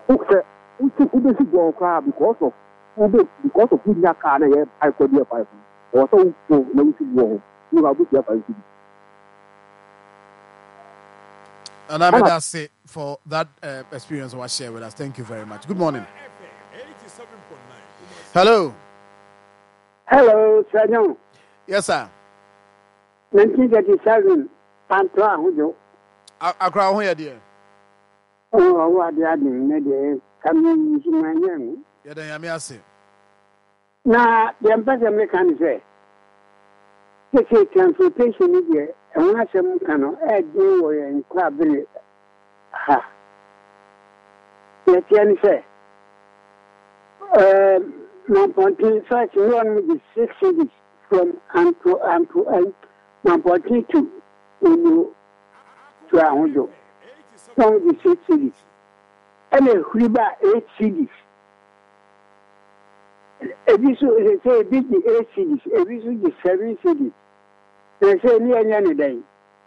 Ube si go car because of who ya car na I could be a 5. Or so no you should go. You have to have And I mean, that's it for that experience was shared with us. Thank you very much. Good morning. Hello. Hello, Senor. Yes, sir. 1937, Pantra, who I cry here, dear. Oh, what the other coming to my name. Yeah, then I say. Now, the ambassador can say, take transportation media, and when I say, cannot add you and club. Ha. Let me say, my point such one with the 6 cities from and to 1.2 to Ahujo. From the 6 cities. And a Huba 8 cities. A visu say big 8 cities, a visu the 7 cities. They say near any day.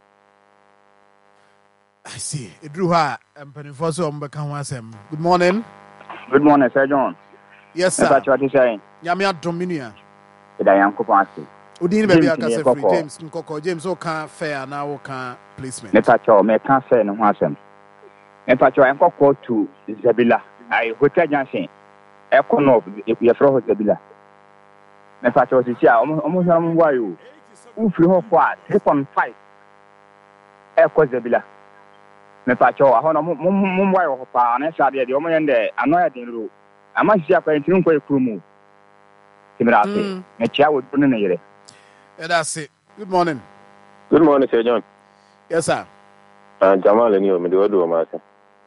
I see. It drew her and Penifoso Mbekawasem. Good morning. Good morning, Sir John. Yes, sir. What you saying? Yamia Dominia. I am Kupasi. Udin baby Akase free James Nkoko James Oka fair now Oka placement. Nepacho me can say no wasem. Nepacho I Nkoko to Zabila. I Hotel Junction. Econo if you throw Zabila. Nepacho is here almost why you. Ufri ho kwa 3.5. Eko Zabila. Nepacho I hono mum why ho pa na sha de o mo yende anoya din ro. Ama hia kwa ntin ko ekrumu. Timrate. Me chia wo dunu ne yire. That's it. Good morning. Good morning, Sir John. Yes, sir. Jamal and you, Medio Master.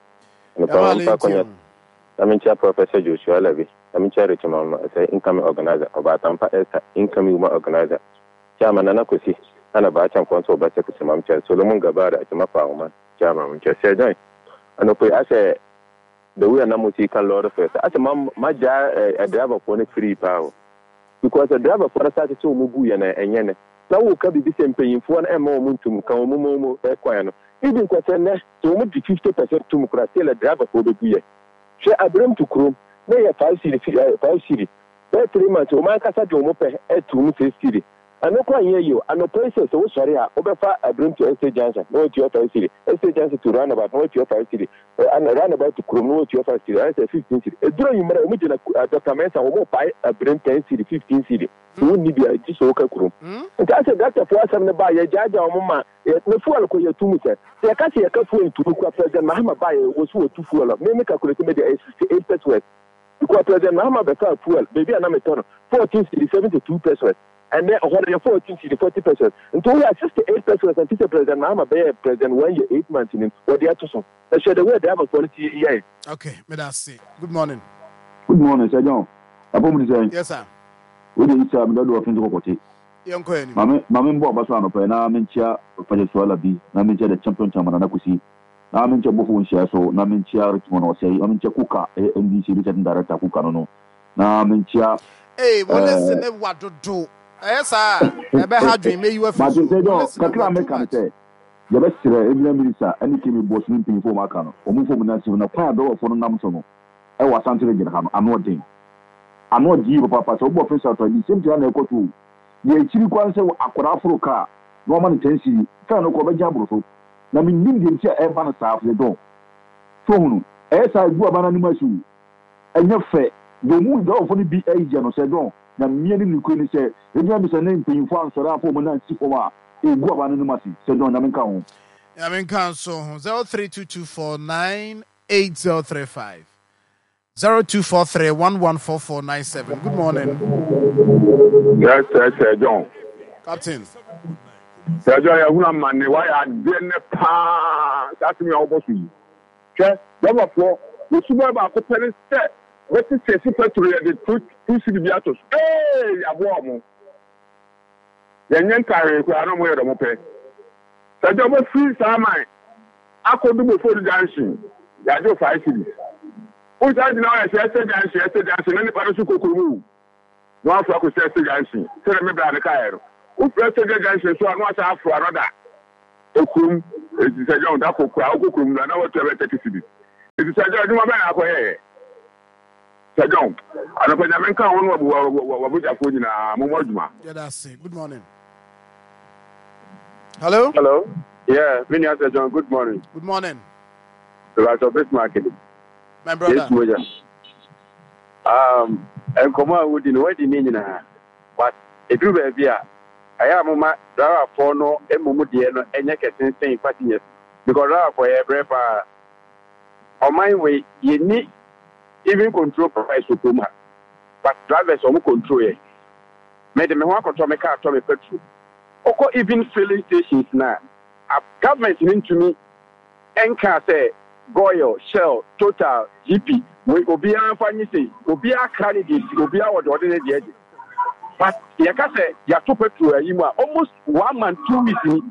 I'm in chair Professor Joshua Levy. I'm in chair Richmond as an incoming organizer about Tampa as an incoming woman organizer. Chairman Anakosi, and about Cham Council by Secretary Chair Solomon Gabara at Mapa woman, Chairman Chair Joy. And I say the way Namuti can Lord of first. As a mom, my jar a driver for a free power. Because a driver for a started to Mubu and Yene. Now we can be the same paying for an amount to Kamumo Equino. Even question to 50% to Mukrasel a driver for the year. She abram to Chrome, they are 5 city, 5 city. That 3 months, Omakasa to Mope at 2 city. I know quite hear you, and no places so sorry, Obefa abram to Estate Johnson, no to your 5 city, Estate Johnson to run about, no to your 5 city, and run about to Chrome, no to your 5 city, I say 15 city. A drawing a document, I will buy a brain 10 city, 15 city. You won't need a disoka room. And I said that for us and the buyer, Jaja or Mama, no fuel for your 2 meters. They can't see a cup to President Mahama buyer was who 2 fuel, maybe calculated the 68%. Because President Mahama better fuel, maybe an amateur, 14 city, 72%. And then what are 14 city, 40%. Until we are 68% and President Mahama Bay President 1 year, 8 months in him, or the other song. I said the way they have a quality. Okay, may I see. Good morning. Good morning, Sir John. Yes, sir. We didn't say I'm not offering to go. Young Queen. Mamma Bobasano, and I'm in chair for Suala B, Namincha the champion chairman and Akusi. Namincha Bufun share so Namincha Richmond or say, I'm in Chakuka, NBC written director Kukano. Namincha. Hey, well, listen, what to do? Yes, sir. Never had you, may you have Kakra can say. The best every minister, any Kimi boss limping for Macano, or move from Nancy on a fire door for Namsono. I was answering him, I'm not doing. I'm not give Papa, so what officer to the same time I go to. The Chili Kwan say, Aquafro car, Roman intensity, Fano Jabro. Now, mean, Indian chair, Evan staff the door. So, as I go about animation, and your fair, the moon door for the be agent or said, no, the merely Lucini said, the name is a name to inform Sarah for Manasi for a go about animation, said, no, I'm in count. I'm in council 0322498035. 0243114497. Good morning. Yes, Sir John. Captain. Sir John, you want money? Why are they not? That's me almost. Okay, number 4. The super about opening step. What is the secretary of the two city biatos? Hey, Abuamo. The young carrier, I don't wear the mope. Sir John, what free Samai? I could do before the dancing. There are 5 cities. Who's that now? I said, dancing, and the Parasuko Kuru. No, I could say, dancing. Tell me about the car. Who pressed the dancing so I want to have for another? Okum, it's a young Dako, and I want to have a city. It is a judgment by Sir John. I don't know if Yeah, that's it. Good morning. Hello? Hello? Yeah, Vinny Sir John, good morning. Good morning. The right of this market. My brother. Yes, Moja. And come on with the wedding in but a do baby. I am a driver for no Emudiano and Yakan saying 40 years. Because for a brave on my way, you need even control price to Puma. But drivers won't control it. Made me walk on my car to me petrol. Oko even filling stations now. Government into me, Enka say, Goyle, Shell, Total, GP. We will be a funny thing. Will be a candidate. Will be our ordinary edge. But Yaka say, Yato petrol, you are almost 1 month, 2 weeks.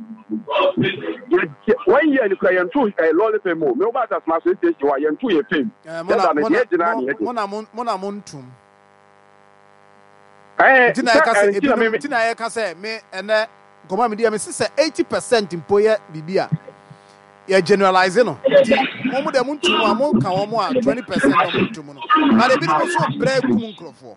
1 year, the client two a lot of more. No matter as much as you are young 2 year fame. Monamuntum. Tina Kase, me and Goma Media, Mrs. 80% in Poya Bibia. You're generalizing. Momo de Muntu, Monka, 20% of Muntumono. But a bit also brave Munko for.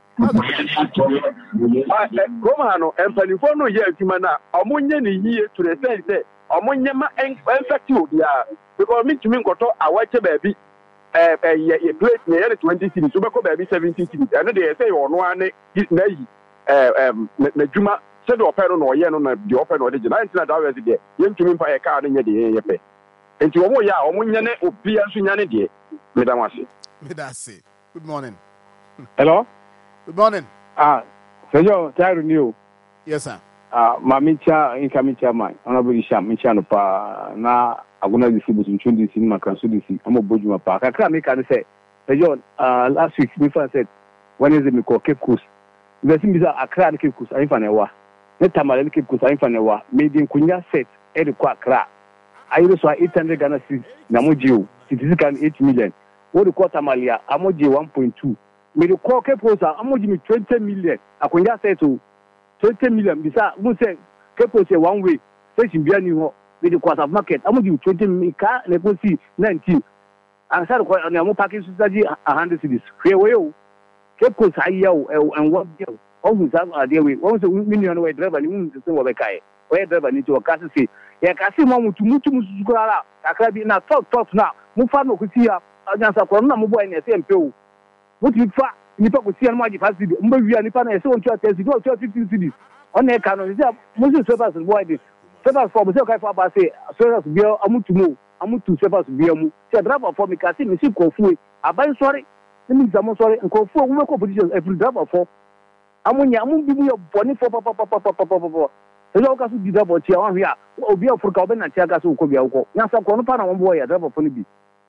Gomano and Palifono, yes, Timana, Amunian year to the sense that Amunyama and effective, yeah, because me to me got a white baby. A place near 20 cities, Tobacco baby 70 cities. And they say, or no one is Nazi, Juma, said or Peron or Yan on the open or the $19 day. Young to me by a car in the AFA. And to Omoya, Omunyane, Opia, Sunyanity, Madame. Medasi. Good morning. Hello? Good morning. Sejo, tired new. Yes, sir. Mamicha, incoming chairman, Honorable Sham, Michano Pa, na. Aguna distribute in Chundi Cinema Consultancy. I'm a Bojuma Park. I can't make any say. John, last week, before I said, when is it me call Cape Coast? The thing is, I cried Cape Coast, I'm Fanewa. Let time I Cape Coast, I'm Fanewa. Made in Kunya set, Eddie Quackra. I also 800 Ghana Cedis, Namoji, Citizen 8 million. What the quarter Malia, Amoji 1.2. Made the call Cape Coast, Amoji 20 million. I Kunya set to 20 million. Besides, who said Cape Coast 1 way, station Bianu. With the quarter market, I'm going to 20 car and I go see 19. I started quite on your package strategy 100 cities. Here we go. Cape Coast, I yell and what deal. Always have a deal with 1 million away driver, you won't say what I can. Where driver need to a car to say, yeah, I see Mamu to Mutumusukara. I can be now talk now. Mufano could see against a corona mobile and a same pill. What you fat, you talk with CNY capacity, maybe and if I saw 15 cities. On their canon, most servers and why this. Servers for myself, I say, servers be a mutumu, a mutu servers be a mu. Say, driver for me, Cassie, Missy Kofu. I buy sorry, the means I'm sorry, and Kofu, woman competition, every driver for Amunia, I'm giving you bonnie for papa. The local to be double chair on here, or be a for Coben and Chagas who could be a walk. Now, some corner one boy, a driver for me.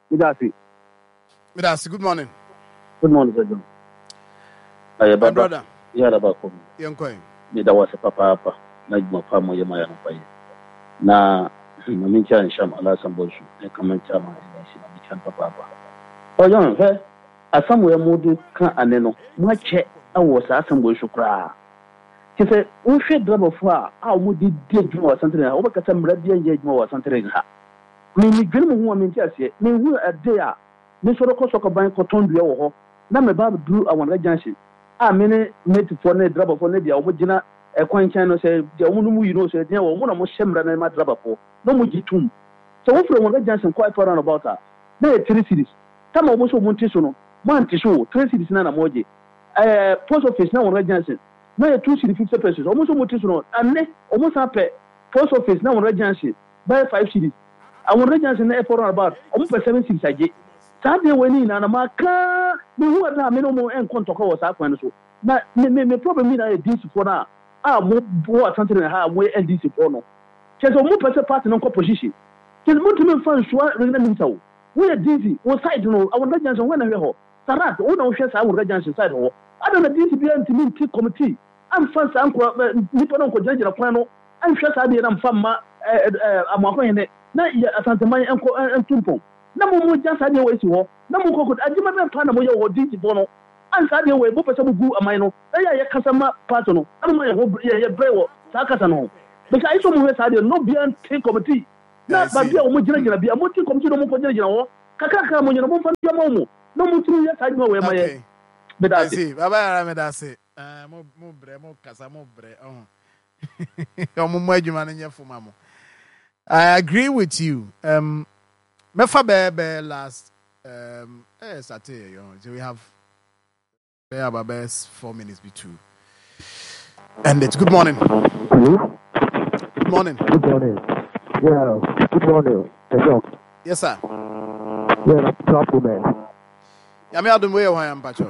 Medasi, good morning. Good morning, Sir John. My brother. Yeah, about young coin. That was a papa, like my family, my na mamincha and sham ala samboshu e kamancha ma shi na michan papa o yon he asamu modu kan aneno mo che awo sa samboshu kra ti se un hwe drama fo a mo di djuma wa santre o ba ka samra bi anje djuma wa santre ha mi dwene mo ho mi ti ase mi hu ade a mi soro ko soko ban ko tondu e wo ho na me ba duru awon ga janshi a me ne meti fo ne drama fo ne dia o mo gina e kwanchen no say de omu mu yino so de wo mu na mo shemra na ma draba po no mo gitum so wo fro mo Johnson quite far on about her na 3 cities tama wo so mo ntiso no man tiso 3 cities na moje post office na wo Johnson na 2 cities 50 pesos o mo so mo ntiso no anne o mo sa pe post office na wo Johnson by 5 cities I wo Johnson na for about o mo pe 7 cities aje sa de wani na ma ka me hu na me no mo en kontoko wo sa kwan so na me problem ni na e dis for na mo bo asante na ha mo LDC for no chezo mo pese party no position chezo mo tumi fan so na minta wo we DC wo side no awon Johnson when na hwe ho sarat wo na wo hwe sa awon Johnson side ho ada na DC bi antimi ti committee am fan sa anko nipa no ko jira kwan no an hwe sa de na mfa ma amako hene na asante man enko entumpo na mo jasa de wo esi ho na mo kokot ajima na plan na mo ye wo DC for no an sa de we bo pese bugu amai no ya kasama part no am ye brewo sa kasa no because I saw mo sa de no be an take committee na ba bia o mo jira bia mo take committee no mo ko jira wo kakaka mo nyina mo fa no mo no mo tru ya tajma we maye bedasi baba ara medasi mo bre mo kasa mo bre omo mo adwuma no nya foma mo. I agree with you. Mefa be last Saturday, so we have about 4 minutes be 2. And it's good morning. Hello? Good morning. Good morning. Yeah, good morning. Yes, sir. Yeah, trouble, man. Yeah, me adum way why am pacho.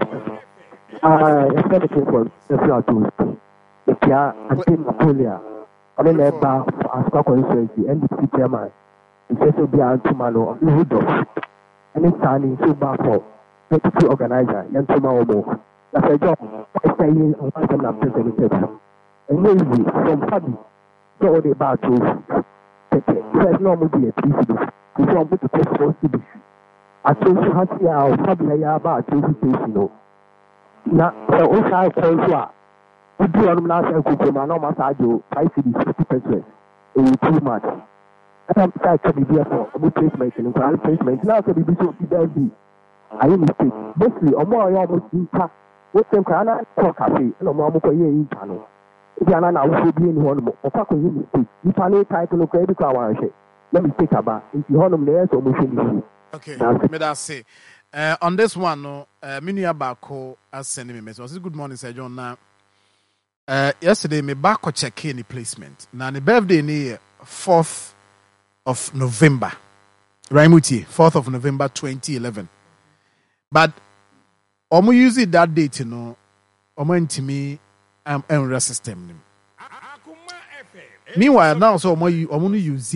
I'm from the flat too. If you are until Napoleon, I mean, about as constituency and the chairman, it says to be a tomorrow of the wood of any signing so bad for 22 organizer and tomorrow. That's a job. I say in on one president. And maybe from Fabi, so the battle. There's no more be a piece. We don't put the post for CBC. I told you how to have Fabi about 20 now, so also point we do on last and cook my normal side, I see this 50% in 2 months. And I'm to be there for replacement and replacement. Now, to be so be. I mistake. Mostly, or more almost in fact, what them can I talk cafe, no more in channel. If you are now will be in one more, or fuck with mistake. If I need title of credit card, let me take about if you hold them there, so motion. Okay, may I say. On this one, no, Minia Bako has sent me a message. Good morning, Sir John. Now, yesterday, me Bako check any placement. Now, the birthday near 4th of November. Raimuti, 4th of November 2011. But, omo use it that date, you know, omo intimi error system. Meanwhile, now, so omo use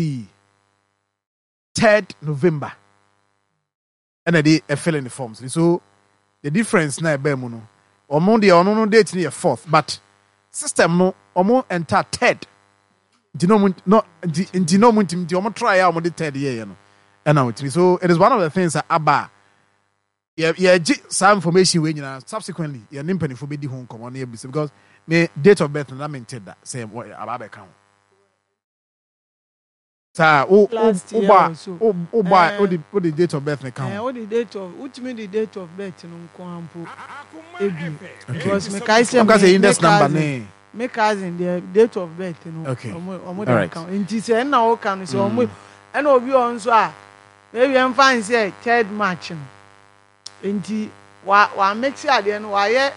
3rd November. And they fill in the forms. So the difference now be mono. Omo the ono date near 4th, but system no omo enter 3rd. Dino muntim omo try out the 3rd year, you know. And now so it is one of the things that aba some information when you subsequently your nimpen for be the home come on here because me date of birth na maintain that say what about count. Sir, what the date of birth na count? What the date of which mean the date of birth no kwampo ebi because me kai say because the index number name me cousin the date of birth no omo dey count nti say na o kan so omo and obi on so a maybe am fine say 3rd March no nti wa make sure there no wa ye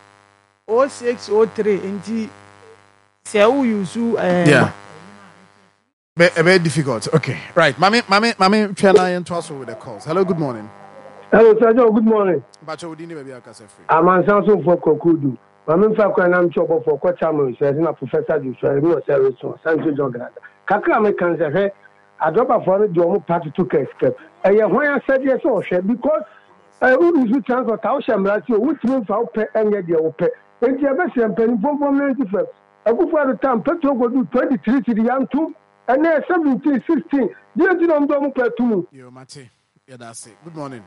0603 nti say who use yeah. Very difficult. Okay, right. Mami, try and toss with the calls. Hello, good morning. Hello, Sir John. Good morning. Bacho, we didn't be able to free. I'm on Samsung for Kokudu. Mami, I'm sure for Kochaman says not Professor Joshua. No service on Sancho Jogada. Kaka Americans are I drop a for the party to escape. And when I said yes, or share because who is transfer Tausham Ratio, which means I'll pay and get the open. And the best and penny from 95. I go for the time, Petro go do 23 to the young two. And then 17, 16. You don't know what Yo, Mate. Yeah, that's it. Good morning.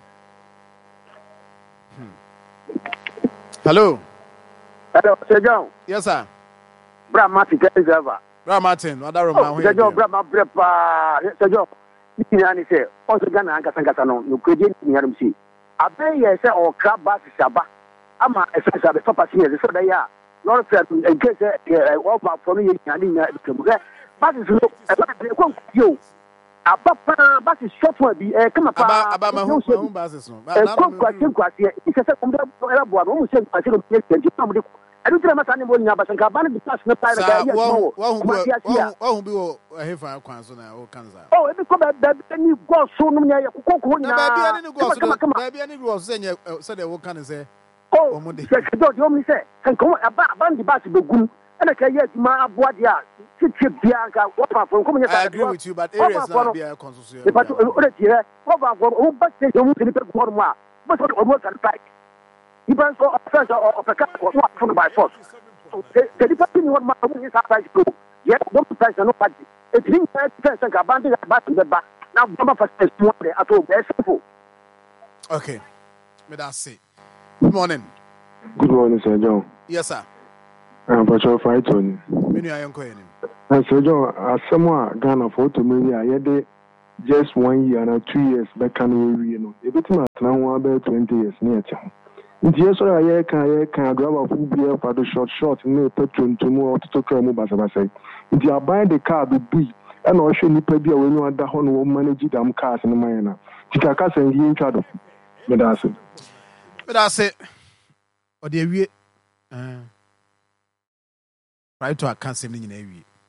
Hello. Hello, Sir John. Yes, sir. Bra Martin, driver. Bra Martin, what are you? Sir John, Bra Sir John. You say, also Ghana and Casangano, you could get me here. See, I pay yes or crab bass Saba. I'm a special papa here, so they are. Not in case over for me, I didn't but is look you. A papa, but is short one be come about my own basis. It's a second one, almost said, I don't know anyone in Abbas and Cabana because no time. Oh, it become that any go soon near your cocoa. Maybe any was saying, said, what can I say? Oh, you only say, and come about Bandy Bass. And I can yes, my Abuadia, Bianca, I agree with you, but areas not be a consultation. But what can fight? He burns for a treasure of a cat from by force. The department what my own is outside to. Yet, don't press no party. It's been first and abandoned back to the back. Now, Bama first one day at all. Very simple. Okay. May I say? Good morning. Good morning, Sir John. Yes, sir. I'm Patrol Fighton. Many are young. And Sir John, as someone Ghana for to me, I had just 1 year and 2 years back and we everything at now about 20 years near town. Yes, I can drive a full beer for the short, no petrol to more to talk about say. If you are buying the car, the B, and also you pay when you are the one who manage them cars in the mine. Tikaka and you in shadow. But that's it. Or the way, try to account something in a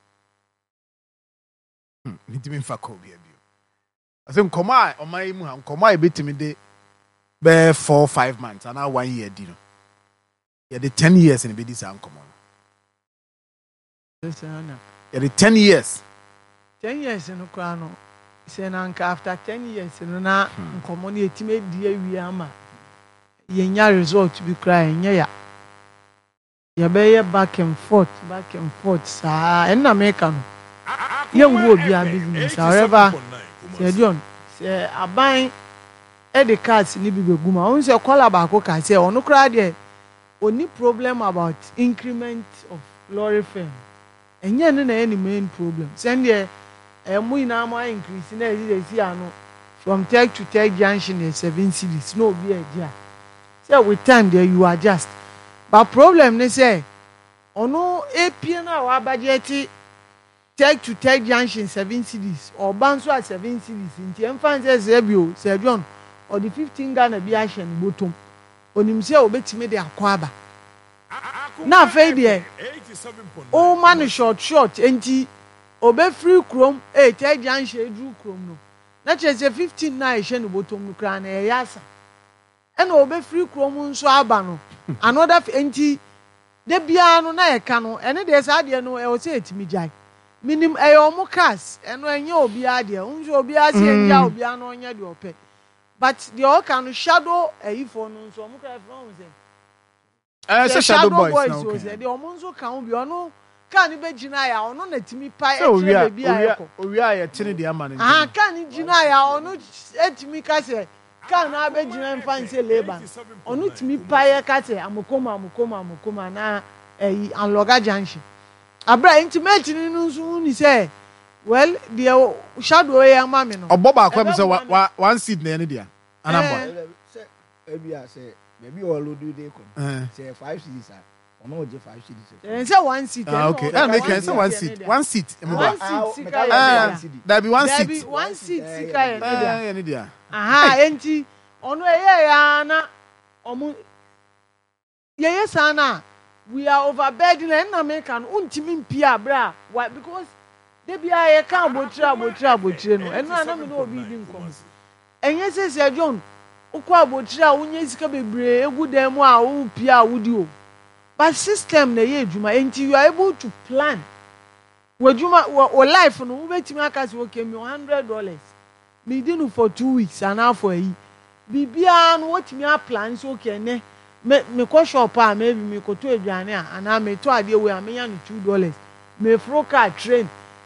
way. Need me for Kobe. I think come on my imu, come on a bit me day. Be 4 or 5 months, and now 1 year, Dino. Yeah, the 10 years in the BD's uncommon. Yeah, the 10 years. 10 years in the crown. Say, after 10 years, and now, community made dear Wiama. Yenya result to be crying, yeah. Yabe back and forth, sir. And American. Young would be a business, however. Say, John, say, I buy. The cards ni bi beguma on say call about ka say onu kra there only problem about increment of lorry fare enye ne na any main problem send there mu ina ma increase na e see ano from tech to tech junction is 7 cities no be a dia say with time there you adjust but problem ne say onu apn na wa budget tech to tech junction 7 cities or banso at 7 cities nti emfa say bio say John or the 15 Ghana be action bottom. Onimse obetime de akwaba. Na afei de o man short enti obe free chrome tell junction drew chrome no. Na chese 15 na ehye no bottom no kra na yasa. E na obe free chrome nso aba no. Another enti de bia no na e ka no ene de sa de no e o se etimi jai. Minim e o mo cars eno enye obi ade. Unso obi ase enja obi ano onye de ope. But the all can shadow a phone so I'm say shadow boys now. Okay. The omonzo can be ono can be gina ya ono na timi pa e baby ayeko. We are tini the man. Can gina ya ono etimi ka se can na be gina mfa nse labor. Ono timi pa e ka se amukoma na anloga junction. Abra intimate ni nso ni say well, the shadow ya mama no. Oboba akwem say one seed na any dia. Anamba. Maybe I say maybe all do dey come. Say 5 cities are. Ono je 5 cities. Say one seat. Okay. And make say one seat. One seat. That be one seat. That be one seat sika any dia. Aha, enti ono ya na omu ye sana we are overburdened na make an untimi mpia bra. Why? Because they be a can botira no eno na me no obi di nkom enye se John ukwa botira unye sika bebre egu dem a wo pia wudi o but system na ye adwuma enti you are able to plan wadwuma o life no ubetimi aka se okay me $100 me di no for 2 weeks and now for yi bibia no watimi a plan so okay ne me ko shop a maybe me ko to aduane a ana me to ade we amenya no $2 me fro car train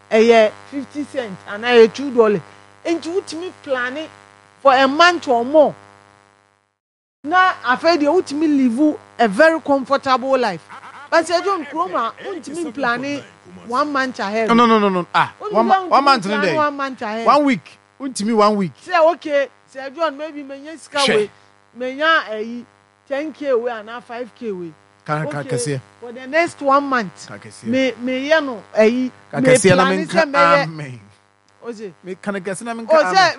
50 cents and $2. And you ultimate planning for a month or more. Now, after the ultimate live a very comfortable life. But I don't chroma ultimate planning 1 month ahead. No. 1 month today. 1 month ahead. 1 week. Ultimate 1 week. Say okay. Say John maybe me yeska way. Me nya 10K way and 5K way. Okay. For the next 1 month, me no me plan me can guess na me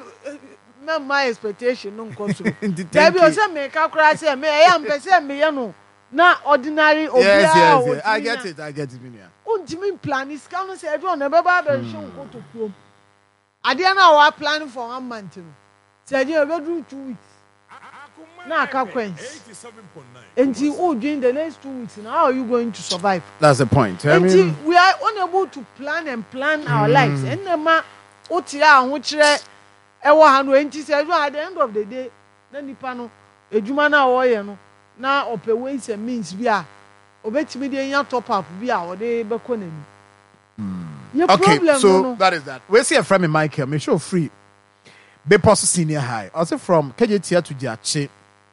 my expectation no nko so there be o say me ka kura say me am pese me no na ordinary obi yes I get it minia untimi plan is can no say do na baba be show nko to prom ade na wa plan for 1 month no say you be do 2 weeks na aka quench until during the next 2 weeks now how are you going to survive? That's the point. I mean, we are unable to plan our lives and ma otira ho kire e wo ha no enti say at the end of the day na nipa no edwuma na wo ye no na ope ways and means bi a obetimi de nya top up bi a wo de be ko nani. Okay, so that is that. We see a friend in Michael, me show free. Bepos Senior High. Also from KJT to Jachi.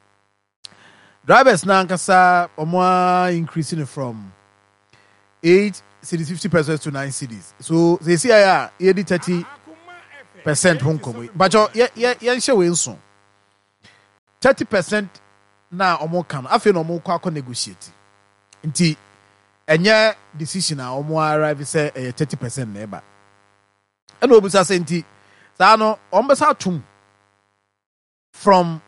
Drivers now are increasing from 8 cities 50% to 9 cities. So they see here 30 percent ho nkomo but ye nhye we nso 30% na omo kan afi no omo kwa negotiate nti enye decision a omo arrive say 30% na eba ena obusa say nti sa no ombesa atum from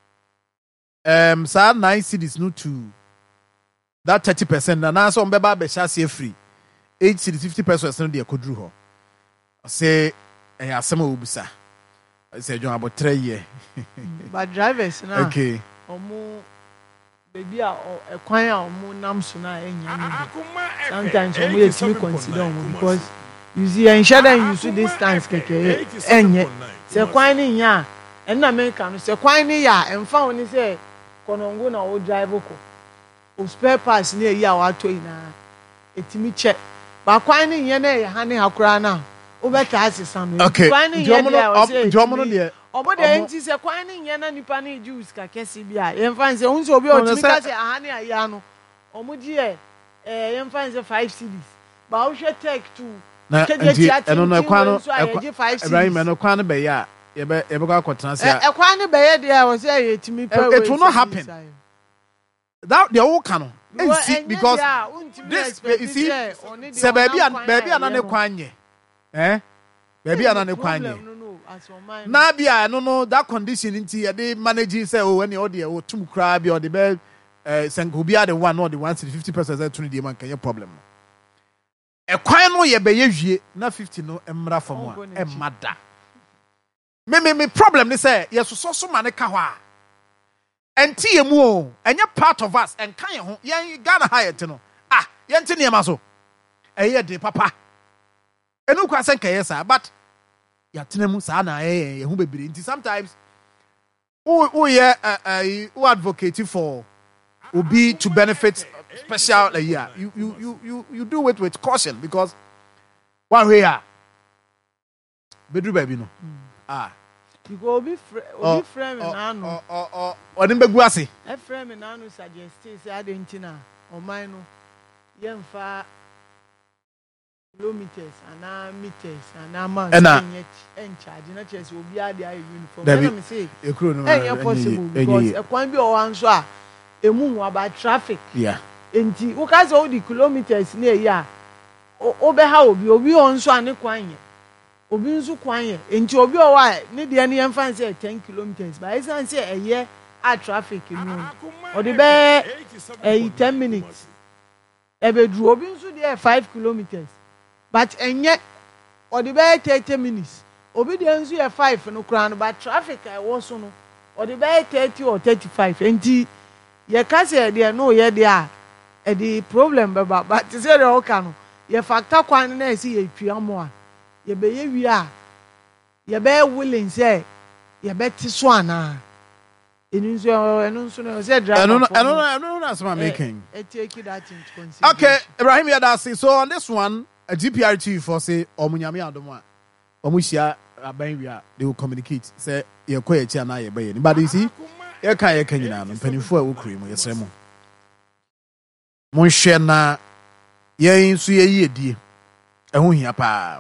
sa 9 cities no to that 30% na so ombeba be sha say free 8 cities 50% no de kodru ho say asema obusa say John about 3 years but drivers na okay omo baby a kwan a omo nam so na enya no sometimes omo let me consider omo because you see ensure you see distance keke enye say kwan ni nya en na America no say kwan ni ya emfa oni say konongo na o drive ko o spare parts ni eyi a wato ina etimi check ba kwan ni nya na ya ha ne hakura na o beta asesa no kwan ni nya jomo no de obo de nti se kwan ni nya na nipa na juice ka kesi bia yemfa say unso obi otimi ka say aha ne aya no omo di yemfa say 5 cities ba o hwe take to na eno no kwan no Ibrahim eno kwan no be ya ye be go akotena say kwan no be ye de a wo say yetimi pa it will not happen that the whole canon because this you see say baby anane kwanye baby anane kwanye na bia no that condition nti ye dey manage say when you dey o tum kra bia o dey be sengo bia the one or the 150% to the man can your problem kwan no ye be ye hwie na 50 no emra fam a mada me problem ni say ye so mane ka ho a enti ye mu o enye part of us en kan ye ho ye Ghana Hyatt no ye enti ne ma so eye de papa enu kwa sen ka ye sa but ya tenemu sa na ye hu bebiri nti sometimes who advocate for obi to benefit special year you do it with caution because one way bedru baby no you go obi frame na no oni begu ase frame na no suggest say adentina o man no yemfa kilometers and meters and man en charge na chese obi ade ayi uniform na me say ekro no possible because ekwan bi o wan so a emu about traffic enti wo ka say all the kilometers na eyi a obe ha obi on so ane kwanye obi nso kwanye enti obi o wa ne de ne yemfa say 10 kilometers but is say eye a traffic no o de be 10 minutes ebe dru obi nso de 5 kilometers but enye o de be 30 minutes obi de nso ye 5 no kran but traffic I was so no o de be 30 or 35 enti ye ka say de no ye de a the problem baba but say the oka no ye factor kwan na esi ye tuamo a ye be ye wi a ye be willing say ye be ti so ana enu nso no say driver eno that's my making take that into consideration. Okay, Ibrahim Yadasi, so on this one a GPRT for say omunyame adom a omuhia aban wi a they will communicate say ye kwa echi ana ye be but you see ye kan nyina no mpanifo a wokuri mu yesre mu monhwe na yen so ye yedie ehun hia pa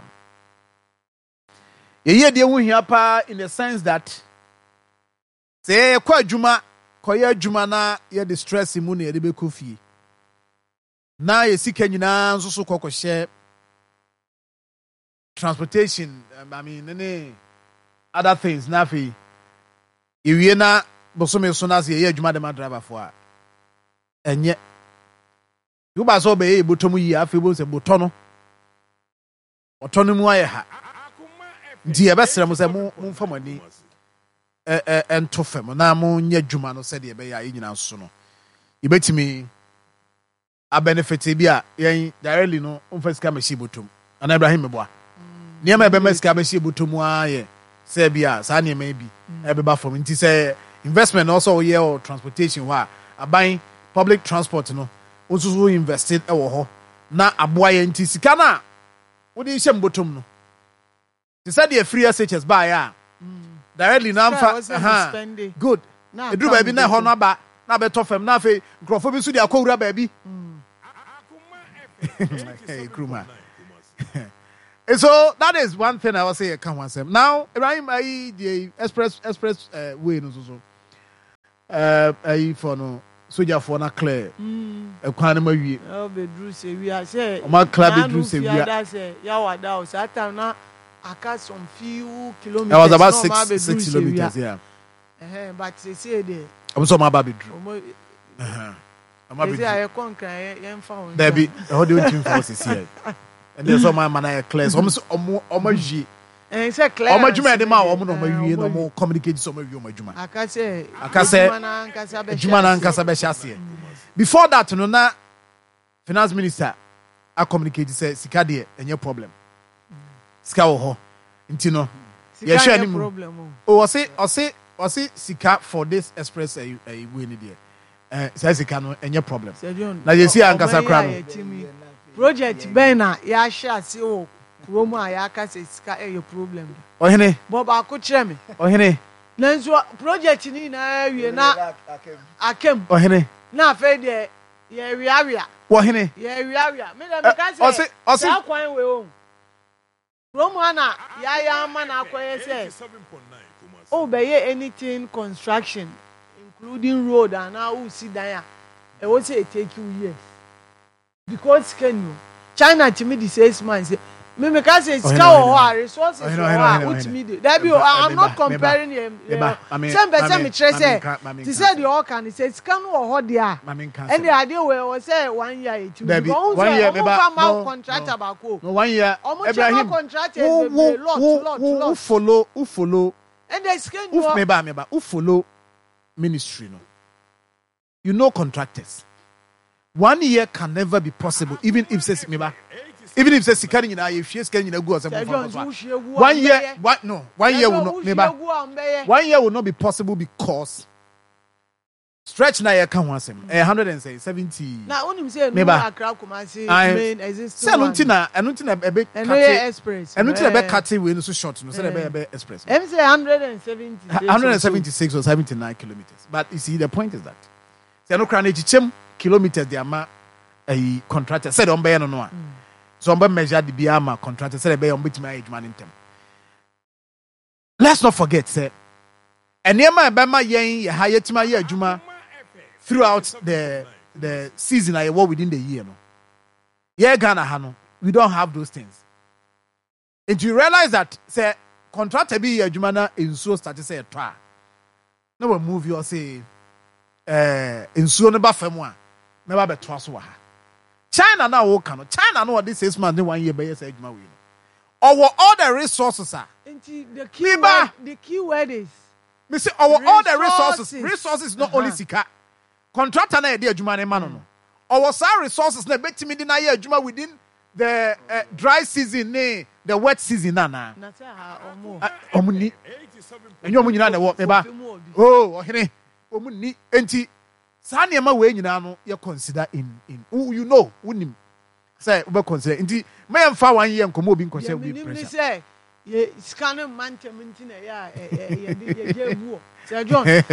ye yedie ehun hia pa in the sense that say kwa adwuma koye adwuma na ye the stress mu na ye de be kofi na ye sika nyina nso so kokohye transportation I mean any other things na fi ewie na bosome so na ye adwuma de ma driver for a enye you ba so be e botom yi afi bo se botono otono mu aye ha ndi e besere mo se mo mfamani ento fam na mo nya adwuma no se de be ya nyina so no ibetimi a benefit bi a yen directly no umfasika mashi botom ana Ibrahim meboa niam ebe masika mashi botom aye se bia sa niam bi ebe ba from nti se investment also here or transportation wa aban public transport no unso invested e wo ho na aboa ye nti sika na wo di hye botom no ti said the free SHS buy ya directly na amfa good edru ba bi na ho no aba na be to fam na fe grofo bi so di akowura ba bi hey kruma So that is one thing I was saying. Come on, Sam. Now, Ibrahim, the express way no so. For no soldier for na clear. E kwan ma wie. Oh, bedru se wi a say. O ma club bedru se wi. Ya wada o satan na aka some few kilometers. I was about 6 kilometers, yeah. But say there. I'm so my baby drew. I'm a bit I conquer yen found. There be how do you forces here? And there's some man class almost omoji. And say class. Omajuma de ma omo no mawie no mo communicate so mawie omajuma. Aka say juma na nkasa be hyase. Before that no na finance minister a communicate say sika de enye problem. Sika wo ho. Nti no. Ye hwe ani problem. O say sika for this express way ni there. Say sika no enye problem. Na ye see ankasa kra no. Project Bena ya sha si o kromo a ya ka say sika e problem. Ohene. Bob akochere me. Ohene. Nanso project ni na wie na akem. Ohene. Na fe de ye wiawia. Ohene. Ye wiawia. Me dem ka say. Ose kwan we o. Kromo ana ya ama na akoye say. Oh, be anything construction, including road and now who see there. I would say it take you years. Because can you China to me the 6 months. Me can say it's resources which me I'm not comparing him. Some person me say he said the all can say it's can or there. And the idea was say 1 year it will 1 year contract about no 1 year Ibrahim contract lot who follow and they scan who follow ministry no. You know contractors. 1 year can never be possible, even if says meba. Even if says sikari nyina ye hwie sikari nyina gu o se mo 1 year what no 1 year will not meba. 1 year will not be possible because stretch na ye ka ho asem 170 na onim say no akra Kumasi main existing one enunti na ebe express enunti na be cut we no so short no say be express em say 176 or 79 kilometers, but you see the point is that say no kra na chichem kilometers they ama a contractor said on be no no so on be measure the biama contractor said be on betimi adwuma ntem. Let's not forget say enema be ma yen ye ha yetima ye adwuma throughout the season I work within the year no. Yeah, Ghana ha we don't have those things. And you realize that say contractor be adwuma na ensuo start say twa. No we move you say ensuo no ba fam a me ba beto so wa ha. China na wo ka no. China no this 6 months 1 year be say adwuma we no. All the resources are. The key word is me say all the resources not only sika. Contractor na dey adwuma ne ma no. Our resources na betimi di na ye adwuma within the dry season the wet season na. Na say omuni. Enyo omu nyina na wo eba. Oh, ohene. Omuni enti sa na ma we nyina no ye consider in you know unim. Say we consider enti me mfa 1 year nkomo obi nkose we pressure. Say ye scan man tem nti na ya ye gu. Sir John